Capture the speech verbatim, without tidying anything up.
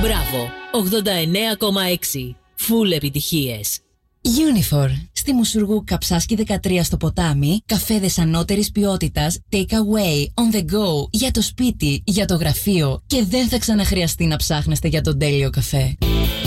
Μπράβο, ογδόντα εννέα κόμμα έξι. Φουλ επιτυχίες. Unifor. Στη Μουσουργού Καψάσκη δεκατρία στο ποτάμι, καφέδες ανώτερης ποιότητας, take away, on the go, για το σπίτι, για το γραφείο και δεν θα ξαναχρειαστεί να ψάχνεστε για τον τέλειο καφέ.